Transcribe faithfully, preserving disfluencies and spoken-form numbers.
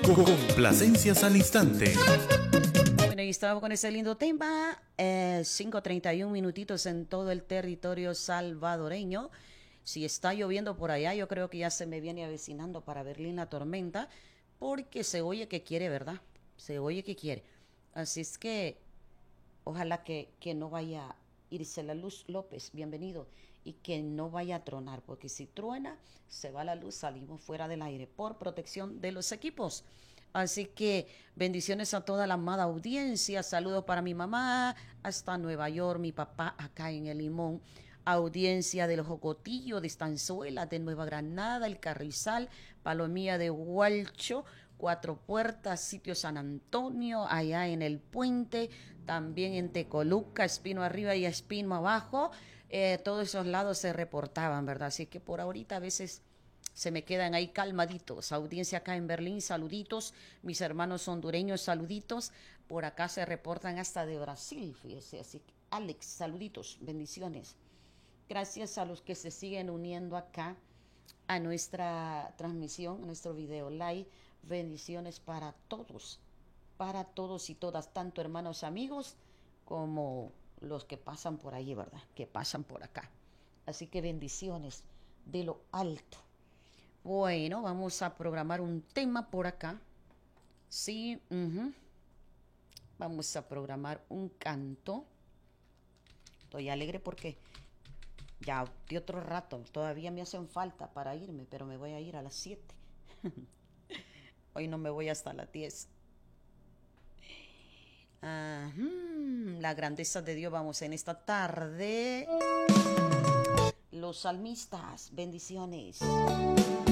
Complacencias al instante. Bueno, y estábamos con ese lindo tema. Eh, cinco treinta y un minutitos en todo el territorio salvadoreño. Si está lloviendo por allá, yo creo que ya se me viene avecinando para Berlín la tormenta, porque se oye que quiere, ¿verdad? Se oye que quiere. Así es que ojalá que, que no vaya a irse la luz. López, bienvenido. Y que no vaya a tronar, porque si truena, se va la luz, salimos fuera del aire por protección de los equipos. Así que bendiciones a toda la amada audiencia. Saludos para mi mamá hasta Nueva York, mi papá acá en El Limón. Audiencia de los Jocotillos, de Estanzuela, de Nueva Granada, El Carrizal, Palomilla de Hualcho, Cuatro Puertas, Sitio San Antonio, allá en El Puente, también en Tecoluca, Espino arriba y Espino abajo. Eh, todos esos lados se reportaban, ¿verdad? Así que por ahorita a veces se me quedan ahí calmaditos. Audiencia acá en Berlín, saluditos. Mis hermanos hondureños, saluditos. Por acá se reportan hasta de Brasil, fíjese. Así que, Alex, saluditos, bendiciones. Gracias a los que se siguen uniendo acá a nuestra transmisión, a nuestro video live. Bendiciones para todos, para todos y todas, tanto hermanos, amigos, como los que pasan por ahí, ¿verdad? Que pasan por acá. Así que bendiciones de lo alto. Bueno, vamos a programar un tema por acá. Sí, uh-huh. Vamos a programar un canto. Estoy alegre porque ya de otro rato, todavía me hacen falta para irme, pero me voy a ir a las siete. Hoy no me voy hasta las diez. Uh-huh. La grandeza de Dios, vamos en esta tarde. Los salmistas, bendiciones.